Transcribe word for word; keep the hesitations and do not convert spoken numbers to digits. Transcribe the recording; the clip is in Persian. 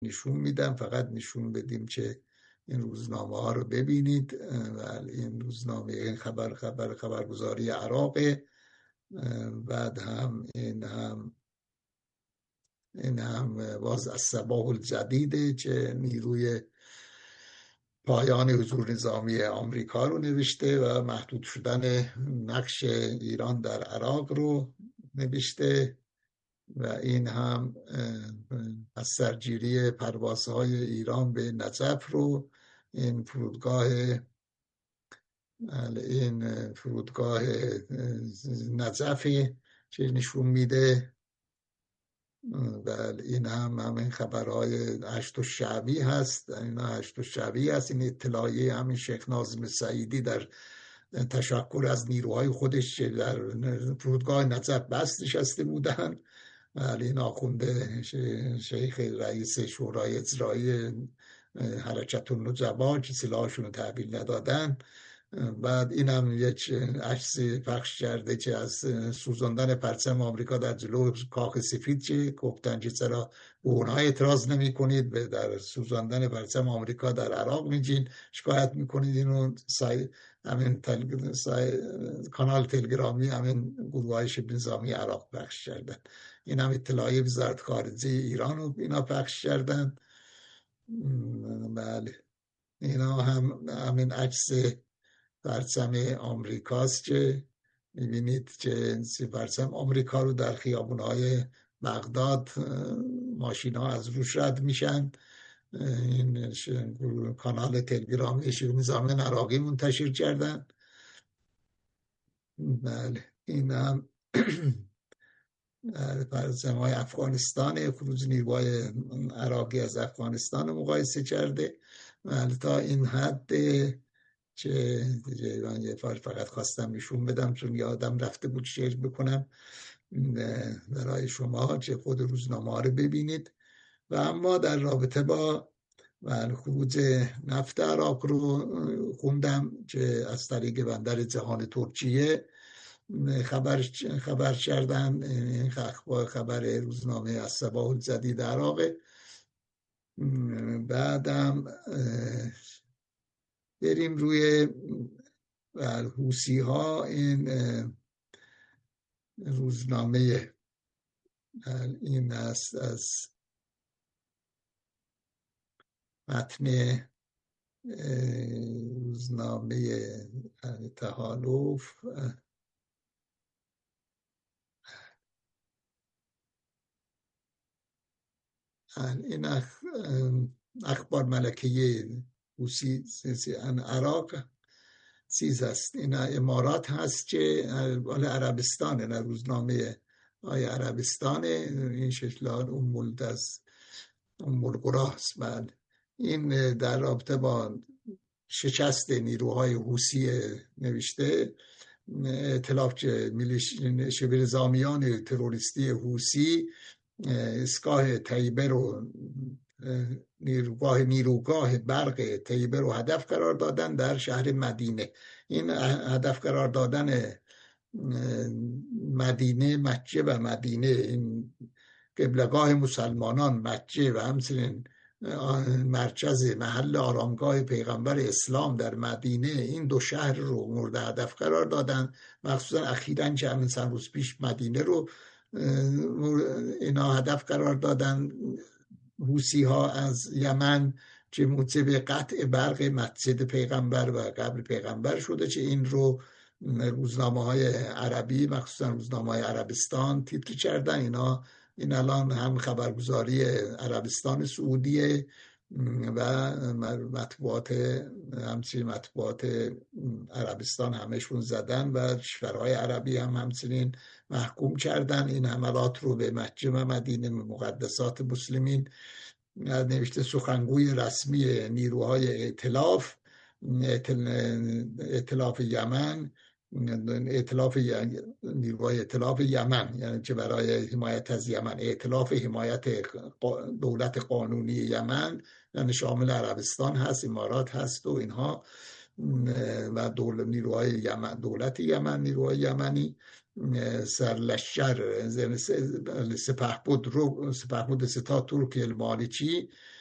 نشون میدم، فقط نشون بدیم که این روزنامه ها رو ببینید. ولی این روزنامه این خبر خبر خبرگزاری عراق، بعد هم این هم این هم باز از صباح الجدیده که نیروی پایان حضور نظامی آمریکا رو نوشته و محدود شدن نقش ایران در عراق رو نوشته و این هم از سرگیری پروازهای ایران به نجف رو، این فرودگاه این فرودگاه نجفی که نشون میده. بله این هم همین خبرهای هشت الشعبی هست، این هشت الشعبی هست، این اطلاعیه همین شیخ ناظم سعیدی در تشکر از نیروهای خودش در فرودگاه نجف بس نشسته بودن. ولی این آخونده شیخ رئیس شورای اجرایی حرکت النجبا که سلاحشون رو تحویل ندادن. بعد این هم یک عکس پخش کرده که از سوزاندن پرچم آمریکا در جلو کاخ سفید که گفتن که چرا به اونها اعتراض نمی کنید، در سوزاندن پرچم آمریکا در عراق میجین شکایت میکنید. اینو سای همین تل... سای... کانال تلگرامی همین گروه های شبه نظامی عراق پخش کردن. این هم اطلاعیه وزارت خارجه ایران رو اینا پخش کردن. بله اینا هم همین عکس پرچم آمریکاست که میبینید که پرچم آمریکا رو در خیابونهای بغداد ماشین ها از روش رد میشن. این کانال تلگرامی شبه نظامی عراقی منتشر کردن. بله این هم پرچم های افغانستان، خروج نیروهای عراقی از افغانستان مقایسه کرده. بله تا این حد که من یه فقط خواستم نشون بدم چون یادم رفته بود شیر بکنم برای شما که خود روزنامه ها رو ببینید. و اما در رابطه با خروج نفت عراق رو خوندم که از طریق بندر جهان ترکیه خبر خبر کردن. این خبر روزنامه از صباح الجدید عراق. بعدم بریم روی حوثی ها. این روزنامه این است از متن روزنامه تحالف. این اخبار ملکه حوثی عراق چیز است، این امارات هست که مال عربستانه، نه روزنامه های عربستانه. این شکلان ام الدز ام القراست. بعد این در رابطه با شکست نیروهای حوثی نوشته. ائتلاف که شبه نظامیان تروریستی حوثی اسکاه طیبه رو نیروگاه نیروگاه برق طیبه رو هدف قرار دادن در شهر مدینه. این هدف قرار دادن مدینه، مکه و مدینه، این قبلگاه مسلمانان مکه و همچنین مرکز محل آرامگاه پیغمبر اسلام در مدینه، این دو شهر رو مورد هدف قرار دادن. مخصوصا اخیراً که همین چند روز پیش مدینه رو اینا هدف قرار دادن حوثی ها از یمن که موجب قطع برق مسجد پیغمبر و قبر پیغمبر شده، که این رو روزنامه های عربی مخصوصا روزنامه های عربستان تیتر کردن. اینا این الان هم خبرگزاری عربستان سعودیه و مطبوعات همچنین مطبوعات عربستان همشون زدن و کشورهای عربی هم همچنین محکوم کردن این حملات رو به مکه و مدینه مقدسات مسلمین. نوشته سخنگوی رسمی نیروهای ائتلاف ائتلاف یمن ائتلاف نیروهای ائتلاف یمن، یعنی که برای حمایت از یمن، ائتلاف حمایت دولت قانونی یمن، یعنی شامل عربستان هست، امارات هست و اینها و دولت نیروهای یمن، دولت یمن، نیروهای یمنی سرلشکر سپهبد رو سپهبد ستاد ترکی المالچی